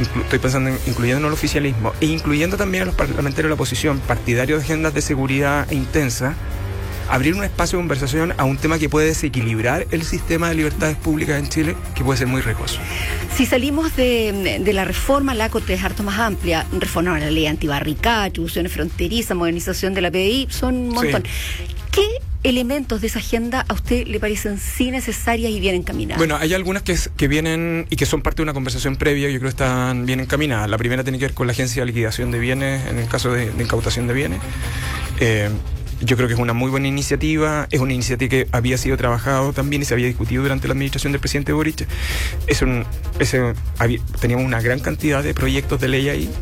estoy pensando incluyendo en el oficialismo e incluyendo también a los parlamentarios de la oposición, partidarios de agendas de seguridad intensa, abrir un espacio de conversación a un tema que puede desequilibrar el sistema de libertades públicas en Chile, que puede ser muy riesgoso. Si salimos de la reforma, la COTE es harto más amplia. Reforma a la ley antibarricada, atribuciones fronterizas, modernización de la PDI, son un montón. Sí. ¿Qué elementos de esa agenda a usted le parecen sí necesarias y bien encaminadas? Bueno, hay algunas que vienen y que son parte de una conversación previa, yo creo que están bien encaminadas. La primera tiene que ver con la Agencia de Liquidación de Bienes, en el caso de incautación de bienes. Yo creo que es una muy buena iniciativa, es una iniciativa que había sido trabajado también y se había discutido durante la administración del presidente Boric. Teníamos una gran cantidad de proyectos de ley ahí.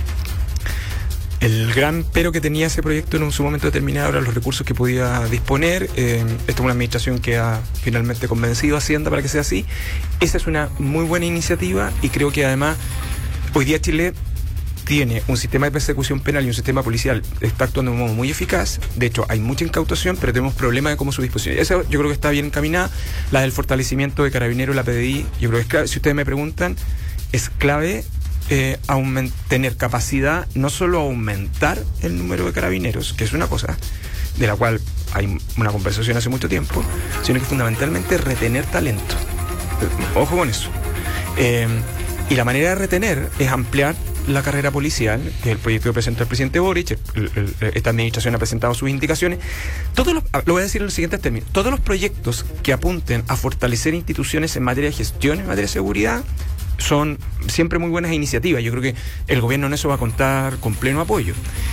El gran pero que tenía ese proyecto en su momento determinado eran los recursos que podía disponer. Esta es una administración que ha finalmente convencido a Hacienda para que sea así. Esa es una muy buena iniciativa y creo que además hoy día Chile tiene un sistema de persecución penal y un sistema policial que está actuando de un modo muy eficaz. De hecho, hay mucha incautación, pero tenemos problemas de cómo su disposición. Eso yo creo que está bien encaminada. La del fortalecimiento de Carabineros, la PDI, yo creo que es clave. Si ustedes me preguntan, es clave tener capacidad, no solo aumentar el número de carabineros, que es una cosa de la cual hay una conversación hace mucho tiempo, sino que fundamentalmente retener talento. Ojo con eso. Y la manera de retener es ampliar la carrera policial, que es el proyecto que presentó el presidente Boric. Esta administración ha presentado sus indicaciones. Lo voy a decir en los siguientes términos: todos los proyectos que apunten a fortalecer instituciones en materia de gestión, en materia de seguridad, son siempre muy buenas iniciativas. Yo creo que el gobierno en eso va a contar con pleno apoyo.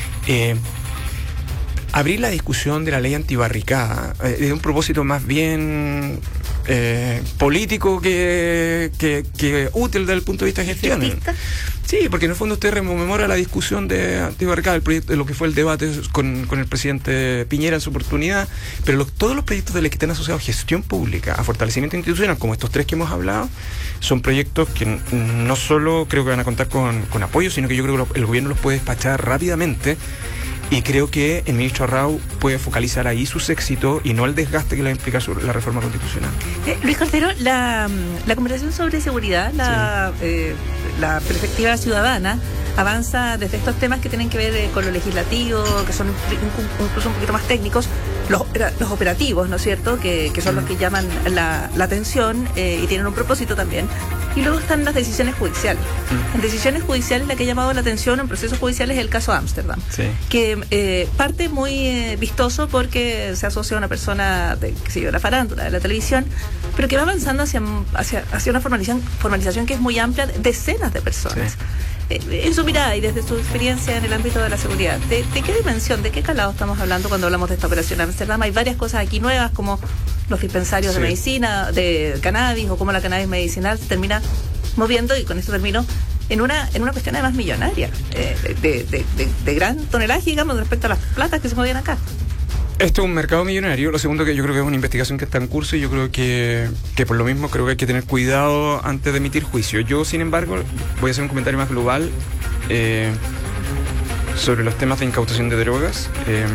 Abrir la discusión de la ley antibarricada es un propósito más bien político que útil desde el punto de vista de gestión. ¿Artista? Sí, porque en el fondo usted rememora la discusión de antibarricada, el proyecto, de lo que fue el debate con el presidente Piñera en su oportunidad, pero todos los proyectos de ley que están asociados a gestión pública, a fortalecimiento institucional, como estos tres que hemos hablado, son proyectos que no solo creo que van a contar con apoyo, sino que yo creo que el gobierno los puede despachar rápidamente. Y creo que el ministro Arrau puede focalizar ahí sus éxitos y no el desgaste que le va a implicar la reforma constitucional. Luis Cordero, la conversación sobre seguridad, la perspectiva ciudadana, avanza desde estos temas que tienen que ver con lo legislativo, que son incluso un poquito más técnicos, los operativos, ¿no es cierto?, que son los que llaman la atención y tienen un propósito también. Y luego están las decisiones judiciales. En decisiones judiciales la que ha llamado la atención en procesos judiciales es el caso Ámsterdam, sí, que parte muy vistoso porque se asocia a una persona de la farándula, de la televisión, pero que va avanzando hacia una formalización que es muy amplia, decenas de personas. Sí. En su mirada y desde su experiencia en el ámbito de la seguridad, ¿de qué dimensión, de qué calado estamos hablando cuando hablamos de esta operación Ámsterdam? Hay varias cosas aquí nuevas, como los dispensarios de medicina, de cannabis, o cómo la cannabis medicinal se termina moviendo, y con esto termino, en una cuestión además millonaria, de gran tonelaje, digamos, respecto a las platas que se movían acá. Esto es un mercado millonario. Lo segundo, que yo creo que es una investigación que está en curso, y yo creo que por lo mismo creo que hay que tener cuidado antes de emitir juicio. Yo, sin embargo, voy a hacer un comentario más global sobre los temas de incautación de drogas,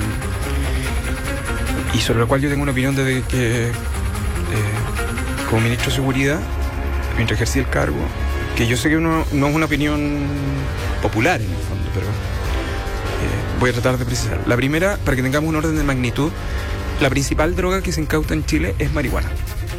y sobre lo cual yo tengo una opinión desde que como ministro de Seguridad, mientras ejercí el cargo, que yo sé que no es una opinión popular en el fondo, pero voy a tratar de precisar. La primera, para que tengamos un orden de magnitud, la principal droga que se incauta en Chile es marihuana.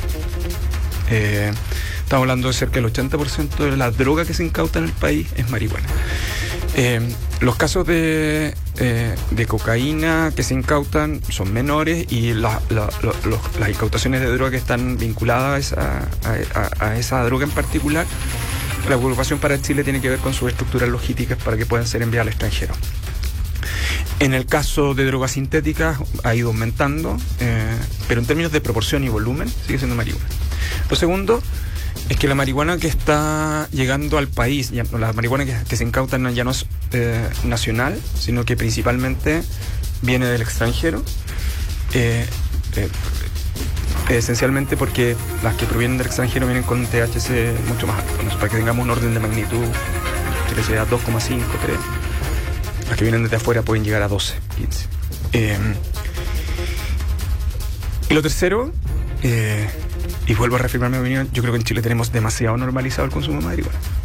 Estamos hablando de cerca del 80% de la droga que se incauta en el país es marihuana. Los casos de cocaína que se incautan son menores, y las incautaciones de droga que están vinculadas a esa droga en particular, la preocupación para Chile tiene que ver con sus estructuras logísticas para que puedan ser enviadas al extranjero. En el caso de drogas sintéticas ha ido aumentando, pero en términos de proporción y volumen sigue siendo marihuana. Lo segundo es que la marihuana que está llegando al país, la marihuana que se incauta ya no es nacional, sino que principalmente viene del extranjero, esencialmente porque las que provienen del extranjero vienen con un THC mucho más alto, ¿no? Para que tengamos un orden de magnitud, que sea 2,5, 3. Las que vienen desde afuera pueden llegar a 12, 15. Y lo tercero, y vuelvo a reafirmar mi opinión, yo creo que en Chile tenemos demasiado normalizado el consumo de marihuana.